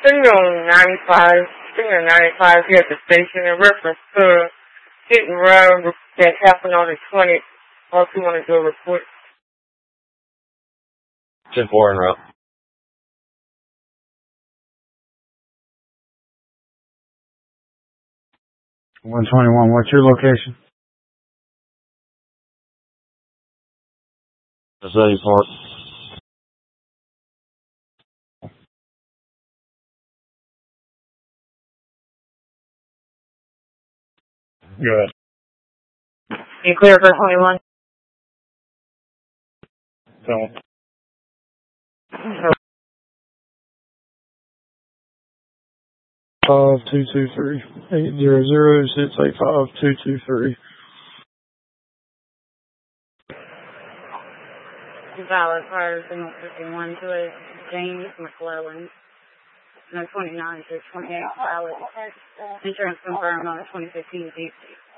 Signal 95 here at the station in reference to hit and run that happened on the 20th. Also want to do a report. 10-4 en route. 121, what's your location? Mercedes Park. Go ahead. You clear for 21? Don't. 5223 800-685-223. Valid fires in 51 to a James McClellan. No 29 to 28 valid. Insurance confirmed on the 2015 Jeep.